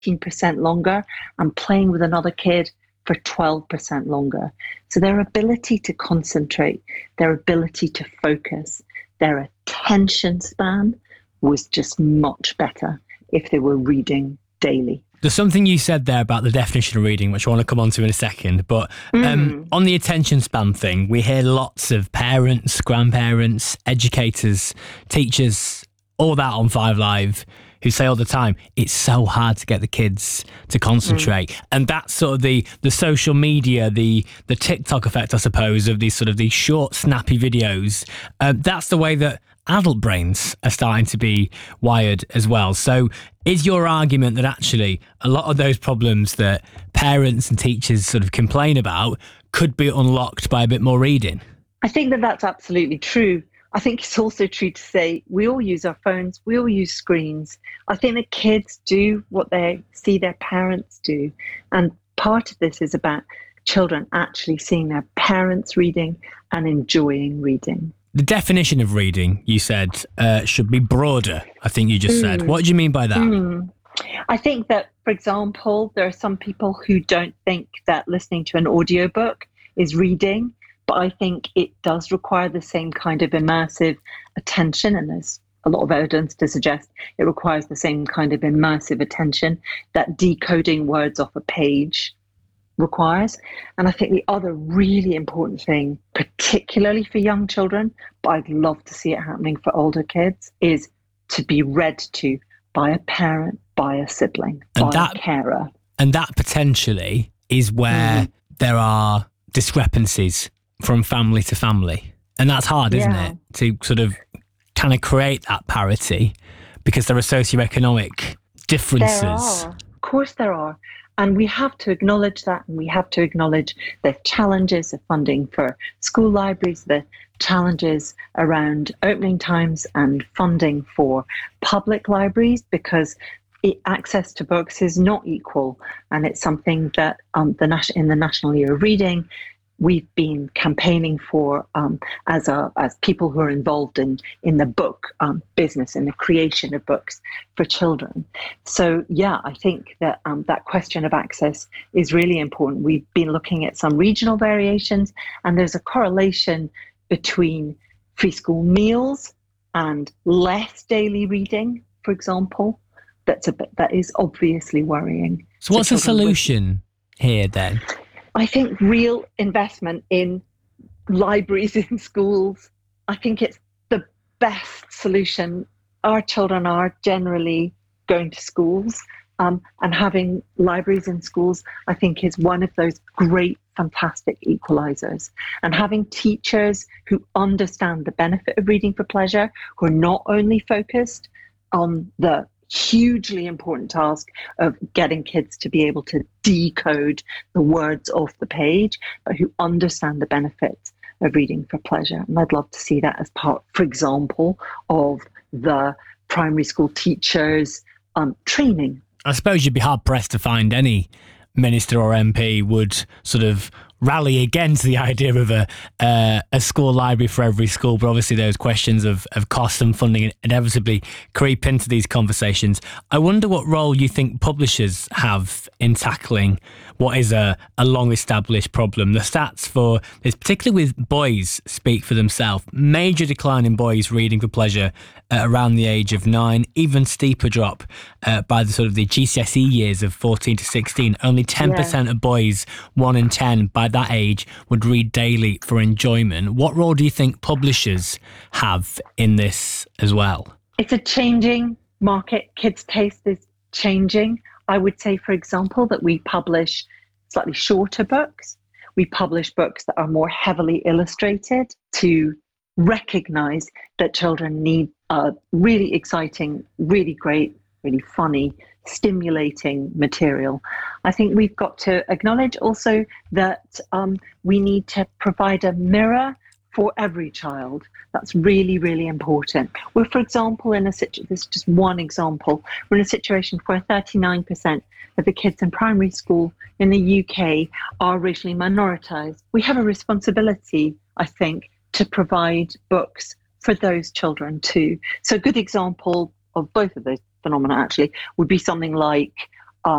18% longer and playing with another kid for 12% longer. So their ability to concentrate, their ability to focus, their attention span was just much better if they were reading daily. There's something you said there about the definition of reading, which I want to come on to in a second. But on the attention span thing, we hear lots of parents, grandparents, educators, teachers, all that on 5 Live, who say all the time, it's so hard to get the kids to concentrate. And that's sort of the social media, the TikTok effect, I suppose, of these short, snappy videos. That's the way that adult brains are starting to be wired as well. So is your argument that actually a lot of those problems that parents and teachers sort of complain about could be unlocked by a bit more reading? I think that that's absolutely true. I think it's also true to say we all use our phones, we all use screens. I think that kids do what they see their parents do. And part of this is about children actually seeing their parents reading and enjoying reading. The definition of reading, you said, should be broader, I think you just said. What do you mean by that? I think that, for example, there are some people who don't think that listening to an audiobook is reading, but I think it does require the same kind of immersive attention, and there's a lot of evidence to suggest it requires the same kind of immersive attention that decoding words off a page requires. And I think the other really important thing, particularly for young children, but I'd love to see it happening for older kids, is to be read to by a parent, by a sibling, by a carer. And that potentially is where there are discrepancies from family to family. And that's hard, isn't it? To sort of kind of create that parity, because there are socioeconomic differences. There are. Of course there are. And we have to acknowledge that, and we have to acknowledge the challenges of funding for school libraries, the challenges around opening times and funding for public libraries, because access to books is not equal. And it's something that in the National Year of Reading, we've been campaigning for as people who are involved in the book business and the creation of books for children. So I think that that question of access is really important. We've been looking at some regional variations, and there's a correlation between free school meals and less daily reading, for example. That is obviously worrying. So what's the solution here then? I think real investment in libraries in schools, I think it's the best solution. Our children are generally going to schools, and having libraries in schools, I think, is one of those great, fantastic equalizers. And having teachers who understand the benefit of reading for pleasure, who are not only focused on the hugely important task of getting kids to be able to decode the words off the page, but who understand the benefits of reading for pleasure. And I'd love to see that as part, for example, of the primary school teachers' training. I suppose you'd be hard-pressed to find any minister or MP would sort of rally against the idea of a school library for every school, but obviously those questions of cost and funding inevitably creep into these conversations. I wonder what role you think publishers have in tackling what is a long-established problem. The stats for this, particularly with boys, speak for themselves. Major decline in boys reading for pleasure around the age of 9, even steeper drop by the sort of the GCSE years of 14 to 16. Only 10% of boys, 1 in 10, by that age would read daily for enjoyment. What role do you think publishers have in this as well? It's a changing market. Kids' taste is changing. I would say, for example, that we publish slightly shorter books. We publish books that are more heavily illustrated to recognize that children need really exciting, really great, really funny, stimulating material. I think we've got to acknowledge also that we need to provide a mirror for every child. That's really, really important. We're, for example, this is just one example, we're in a situation where 39% of the kids in primary school in the UK are racially minoritized. We have a responsibility, I think, to provide books for those children too. So a good example of both of those phenomena actually would be something like